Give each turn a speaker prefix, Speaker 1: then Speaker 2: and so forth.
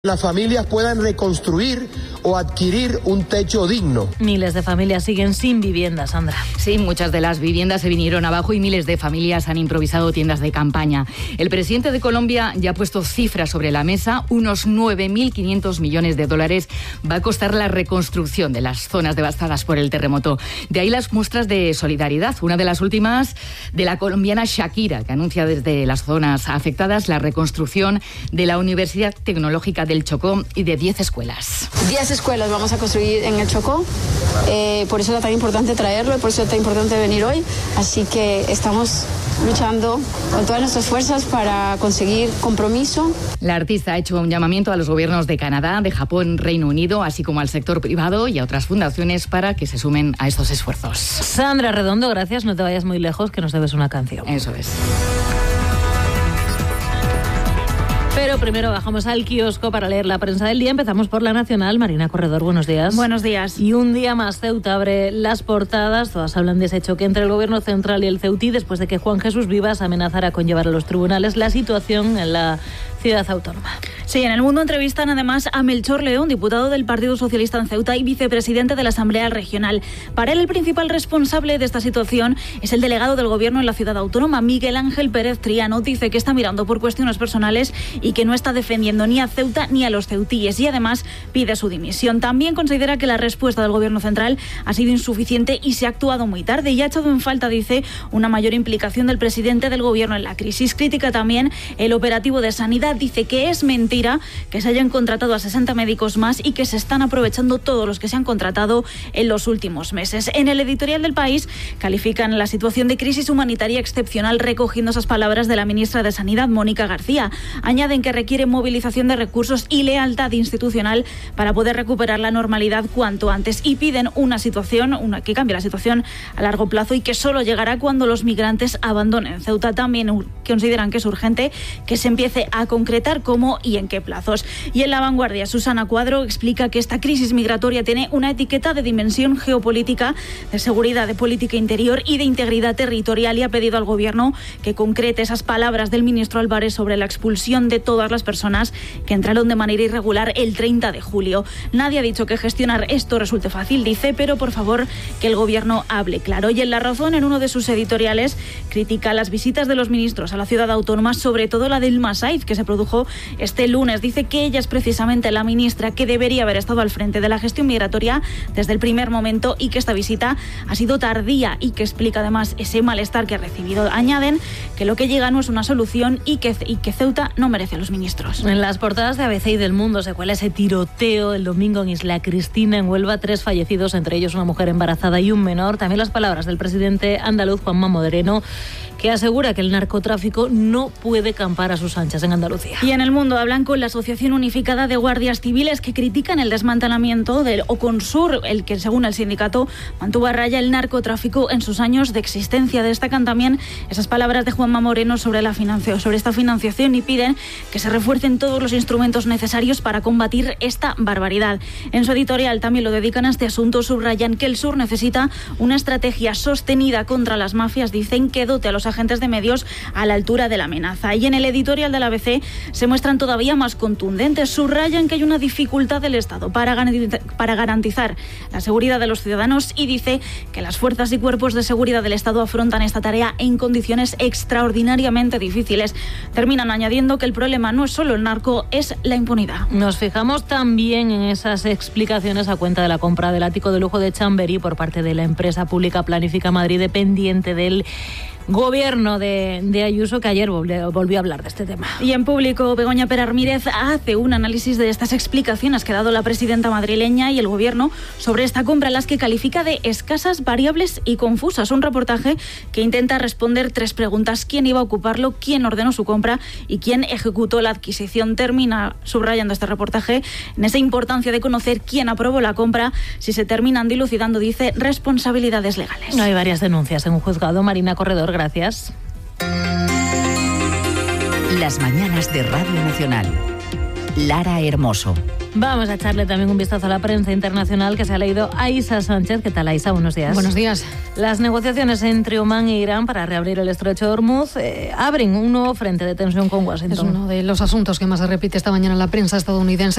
Speaker 1: las familias puedan reconstruir o adquirir un techo digno.
Speaker 2: Miles de familias siguen sin vivienda, Sandra.
Speaker 3: Sí, muchas de las viviendas se vinieron abajo y miles de familias han improvisado tiendas de campaña. El presidente de Colombia ya ha puesto cifras sobre la mesa. Unos 9.500 millones de dólares va a costar la reconstrucción de las zonas devastadas por el terremoto. De ahí las muestras de solidaridad. Una de las últimas de la colombiana Shakira, que anuncia desde las zonas afectadas la reconstrucción de la Universidad Tecnológica del Chocó y de 10 escuelas.
Speaker 4: 10 escuelas vamos a construir en el Chocó, por eso era tan importante traerlo, por eso era tan importante venir hoy, así que estamos luchando con todas nuestras fuerzas para conseguir compromiso.
Speaker 3: La artista ha hecho un llamamiento a los gobiernos de Canadá, de Japón, Reino Unido, así como al sector privado y a otras fundaciones para que se sumen a estos esfuerzos.
Speaker 2: Sandra Redondo, gracias, no te vayas muy lejos, que nos debes una canción.
Speaker 3: Eso es.
Speaker 2: Pero primero bajamos al kiosco para leer la prensa del día. Empezamos por La Nacional. Marina Corredor, buenos días.
Speaker 5: Buenos días.
Speaker 2: Y un día más Ceuta abre las portadas. Todas hablan de ese choque entre el Gobierno Central y el Ceutí después de que Juan Jesús Vivas amenazara con llevar a los tribunales la situación en la ciudad autónoma.
Speaker 5: Sí, en El Mundo entrevistan además a Melchor León, diputado del Partido Socialista en Ceuta y vicepresidente de la Asamblea Regional. Para él, el principal responsable de esta situación es el delegado del Gobierno en la ciudad autónoma, Miguel Ángel Pérez Triano. Dice que está mirando por cuestiones personales y que no está defendiendo ni a Ceuta ni a los ceutíes y además pide su dimisión. También considera que la respuesta del Gobierno Central ha sido insuficiente y se ha actuado muy tarde y ha echado en falta, dice, una mayor implicación del presidente del Gobierno en la crisis. Critica también el operativo de sanidad. Dice que es mentira que se hayan contratado a 60 médicos más y que se están aprovechando todos los que se han contratado en los últimos meses. En el editorial del País califican la situación de crisis humanitaria excepcional recogiendo esas palabras de la ministra de Sanidad, Mónica García. Añaden que requiere movilización de recursos y lealtad institucional para poder recuperar la normalidad cuanto antes y piden que cambie la situación a largo plazo y que solo llegará cuando los migrantes abandonen Ceuta. También consideran que es urgente que se empiece a concretar cómo y en qué plazos. Y en La Vanguardia, Susana Cuadro explica que esta crisis migratoria tiene una etiqueta de dimensión geopolítica, de seguridad, de política interior y de integridad territorial y ha pedido al Gobierno que concrete esas palabras del ministro Álvarez sobre la expulsión de todas las personas que entraron de manera irregular el 30 de julio. Nadie ha dicho que gestionar esto resulte fácil, dice, pero por favor que el Gobierno hable claro. Y en La Razón, en uno de sus editoriales, critica las visitas de los ministros a la ciudad autónoma, sobre todo la del Masaiz, que se produjo este lunes. Dice que ella es precisamente la ministra que debería haber estado al frente de la gestión migratoria desde el primer momento y que esta visita ha sido tardía y que explica además ese malestar que ha recibido. Añaden que lo que llega no es una solución y que Ceuta no merece a los ministros.
Speaker 2: En las portadas de ABC y del Mundo se cuela ese tiroteo el domingo en Isla Cristina, en Huelva, 3 fallecidos, entre ellos una mujer embarazada y un menor. También las palabras del presidente andaluz, Juanma Moreno, que asegura que el narcotráfico no puede campar a sus anchas en Andalucía.
Speaker 5: Y en El Mundo hablan con la Asociación Unificada de Guardias Civiles que critican el desmantelamiento del Oconsur, el que según el sindicato mantuvo a raya el narcotráfico en sus años de existencia. Destacan también esas palabras de Juanma Moreno sobre esta financiación y piden que se refuercen todos los instrumentos necesarios para combatir esta barbaridad. En su editorial también lo dedican a este asunto, subrayan que el sur necesita una estrategia sostenida contra las mafias, dicen, que dote a los agentes de medios a la altura de la amenaza. Y en el editorial del ABC se muestran todavía más contundentes, subrayan que hay una dificultad del Estado para garantizar la seguridad de los ciudadanos y dice que las fuerzas y cuerpos de seguridad del Estado afrontan esta tarea en condiciones extraordinariamente difíciles. Terminan añadiendo que el problema no es solo el narco, es la impunidad.
Speaker 2: Nos fijamos también en esas explicaciones a cuenta de la compra del ático de lujo de Chamberí por parte de la empresa pública Planifica Madrid, dependiente del Gobierno de Ayuso, que ayer volvió a hablar de este tema.
Speaker 5: Y en Público, Begoña Pérez hace un análisis de estas explicaciones que ha dado la presidenta madrileña y el Gobierno sobre esta compra, las que califica de escasas, variables y confusas. Un reportaje que intenta responder 3 preguntas: ¿quién iba a ocuparlo?, quién ordenó su compra y quién ejecutó la adquisición. Termina subrayando este reportaje en esa importancia de conocer quién aprobó la compra, si se terminan dilucidando, dice, responsabilidades legales.
Speaker 2: No hay varias denuncias en un juzgado. Marina Corredor, gracias.
Speaker 6: Las mañanas de Radio Nacional. Lara Hermoso.
Speaker 2: Vamos a echarle también un vistazo a la prensa internacional que se ha leído Aïssa Sánchez. ¿Qué tal, Aïssa? Buenos días.
Speaker 7: Buenos días.
Speaker 2: Las negociaciones entre Omán e Irán para reabrir el estrecho de Hormuz abren un nuevo frente de tensión con Washington.
Speaker 7: Es uno de los asuntos que más se repite esta mañana en la prensa estadounidense.